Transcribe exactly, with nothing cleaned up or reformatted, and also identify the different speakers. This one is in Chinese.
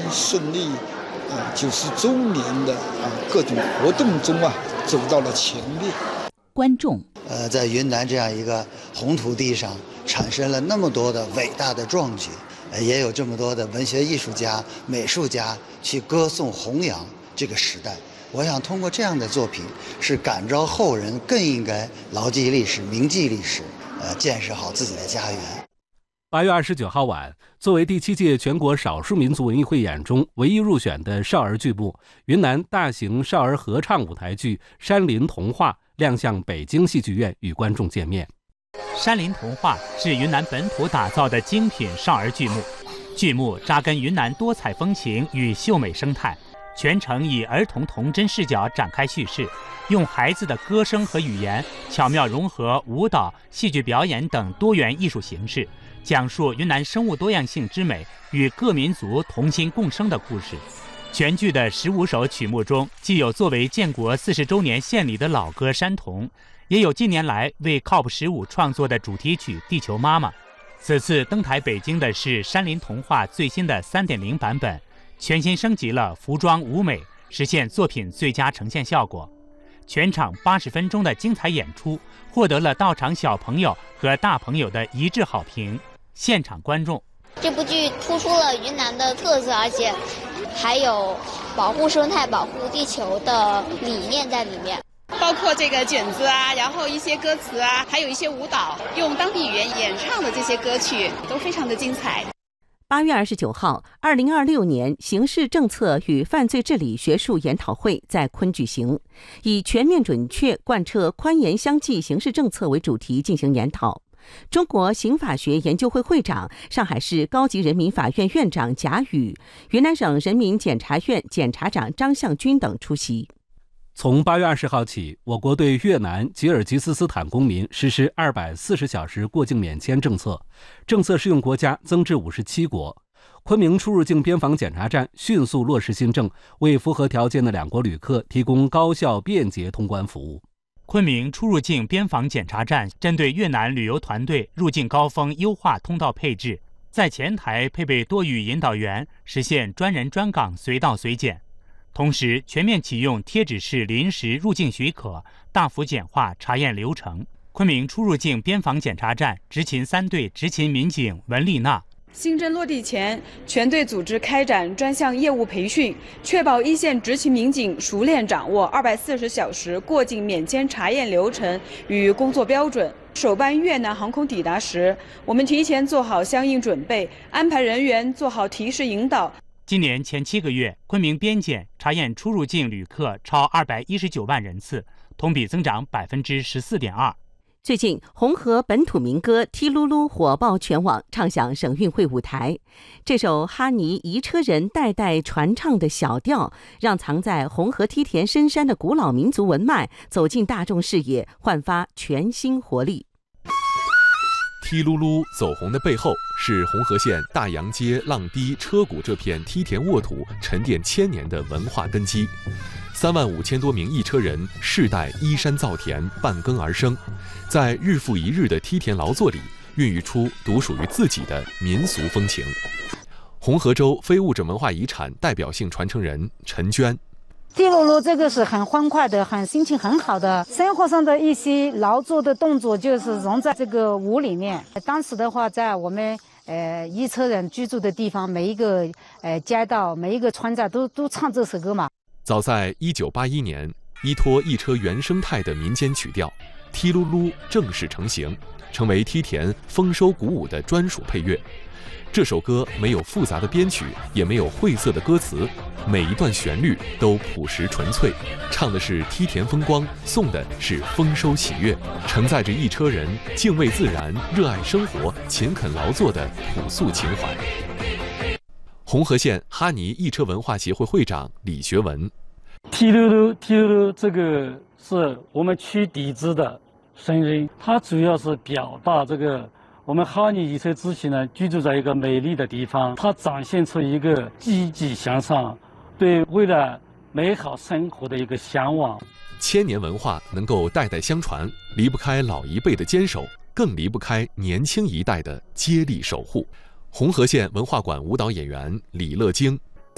Speaker 1: 顺利，啊，九十周年的啊各种活动中啊走到了前列。
Speaker 2: 观众，
Speaker 3: 呃，在云南这样一个红土地上，产生了那么多的伟大的壮举，呃，也有这么多的文学艺术家、美术家去歌颂弘扬这个时代。我想通过这样的作品，是感召后人更应该牢记历史、铭记历史，呃，建设好自己的家园。
Speaker 4: 八月二十九号晚，作为第七届全国少数民族文艺汇演中唯一入选的少儿剧目，云南大型少儿合唱舞台剧《山林童话》亮相北京戏剧院，与观众见面。
Speaker 5: 山林童话是云南本土打造的精品少儿剧目，剧目扎根云南多彩风情与秀美生态，全程以儿童童真视角展开叙事，用孩子的歌声和语言巧妙融合舞蹈、戏剧表演等多元艺术形式，讲述云南生物多样性之美与各民族同心共生的故事。全剧的十五首曲目中，既有作为建国四十周年献礼的老歌《山童》，也有近年来为 C O P 十五创作的主题曲《地球妈妈》。此次登台北京的是《山林童话》最新的 三点零 版本，全新升级了服装舞美，实现作品最佳呈现效果。全场八十分钟的精彩演出，获得了到场小朋友和大朋友的一致好评。现场观众，
Speaker 6: 这部剧突出了云南的特色，而且还有保护生态、保护地球的理念在里面。
Speaker 7: 包括这个卷子啊，然后一些歌词啊，还有一些舞蹈，用当地语言演唱的这些歌曲都非常的精彩。
Speaker 2: 八月二十九号，二零二六年刑事政策与犯罪治理学术研讨会在昆举行，以全面准确贯彻宽严相济刑事政策为主题进行研讨。中国刑法学研究会会长、上海市高级人民法院院长贾宇、云南省人民检察院检察长张向军等出席。
Speaker 4: 从八月二十号起，我国对越南、吉尔吉斯斯坦公民实施二百四十小时过境免签政策，政策适用国家增至五十七国。昆明出入境边防检查站迅速落实新政，为符合条件的两国旅客提供高效便捷通关服务。
Speaker 5: 昆明出入境边防检查站针对越南旅游团队入境高峰优化通道配置，在前台配备多语引导员，实现专人专岗、随到随检。同时，全面启用贴纸式临时入境许可，大幅简化查验流程。昆明出入境边防检查站执勤三队执勤民警文丽娜。
Speaker 7: 新政落地前，全队组织开展专项业务培训，确保一线执勤民警熟练掌握二百四十小时过境免签查验流程与工作标准。首班越南航空抵达时，我们提前做好相应准备，安排人员做好提示引导。
Speaker 5: 今年前七个月，昆明边检查验出入境旅客超二百一十九万人次，同比增长百分之十四点二。
Speaker 2: 最近，红河本土民歌《踢噜噜》火爆全网，唱响省运会舞台。这首哈尼移车人代代传唱的小调，让藏在红河梯田深山的古老民族文脉走进大众视野，焕发全新活力。
Speaker 8: 踢噜噜走红的背后，是红河县大洋街浪堤车谷这片梯田沃土沉淀千年的文化根基。三万五千多名译车人世代依山造田，半耕而生，在日复一日的梯田劳作里，孕育出独属于自己的民俗风情。红河州非物质文化遗产代表性传承人陈娟。
Speaker 9: 踢噜噜这个是很欢快的，很心情很好的，生活上的一些劳作的动作就是融在这个舞里面。当时的话，在我们呃译车人居住的地方，每一个呃街道、每一个村寨都都唱这首歌嘛。
Speaker 8: 早在一九八一年，依托译车原生态的民间曲调，踢噜噜正式成型，成为梯田丰收鼓舞的专属配乐。这首歌没有复杂的编曲，也没有晦涩的歌词，每一段旋律都朴实纯粹，唱的是梯田风光，颂的是丰收喜悦，承载着译车人敬畏自然、热爱生活、勤恳劳作的朴素情怀。红河县哈尼译车文化协会会长李学文。
Speaker 10: 踢噜噜，踢噜噜，这个是我们区笛子的声音，它主要是表达这个我们哈尼译车支群呢居住在一个美丽的地方，它展现出一个积极向上、对未来美好生活的一个向往。
Speaker 8: 千年文化能够代代相传，离不开老一辈的坚守，更离不开年轻一代的接力守护。红河县文化馆舞蹈演员李乐晶。